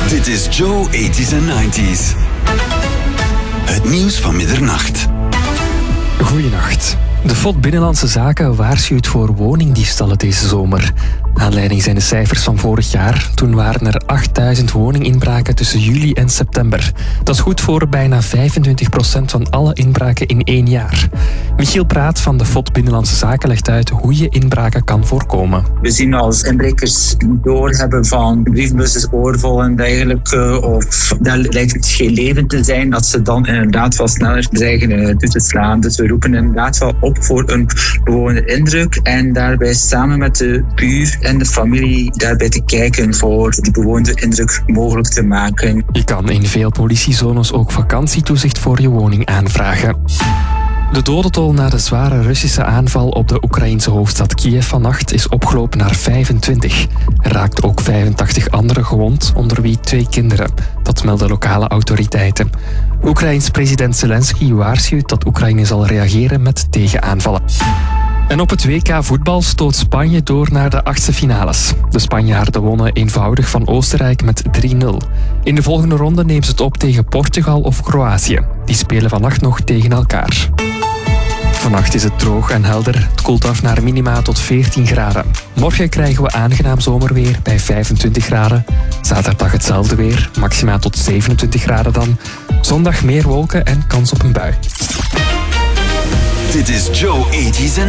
Dit is Joe 80s en 90s. Het nieuws van middernacht. Goeienacht. De FOD Binnenlandse Zaken waarschuwt voor woningdiefstallen deze zomer. Aanleiding zijn de cijfers van vorig jaar. Toen waren er 8000 woninginbraken tussen juli en september. Dat is goed voor bijna 25% van alle inbraken in 1 jaar. Michiel Praat van de FOD Binnenlandse Zaken legt uit hoe je inbraken kan voorkomen. We zien als inbrekers doorhebben van brievenbussen oorvol en dergelijke, of daar lijkt het geen leven te zijn, dat ze dan inderdaad wel sneller dreigen toe te slaan. Dus we roepen inderdaad wel op voor een bewoonde indruk en daarbij samen met de buur en de familie daarbij te kijken voor die bewoonde indruk mogelijk te maken. Je kan in veel politiezones ook vakantietoezicht voor je woning aanvragen. De dodentol na de zware Russische aanval op de Oekraïense hoofdstad Kiev vannacht is opgelopen naar 25. Er raakt ook 85 anderen gewond, onder wie 2 kinderen. Dat melden lokale autoriteiten. Oekraïens president Zelensky waarschuwt dat Oekraïne zal reageren met tegenaanvallen. En op het WK voetbal stoot Spanje door naar de 8e finales. De Spanjaarden wonnen eenvoudig van Oostenrijk met 3-0. In de volgende ronde neemt ze het op tegen Portugal of Kroatië. Die spelen vannacht nog tegen elkaar. Vannacht is het droog en helder. Het koelt af naar minima tot 14 graden. Morgen krijgen we aangenaam zomerweer bij 25 graden. Zaterdag hetzelfde weer, maxima tot 27 graden dan. Zondag meer wolken en kans op een bui. Dit is Joe 80s en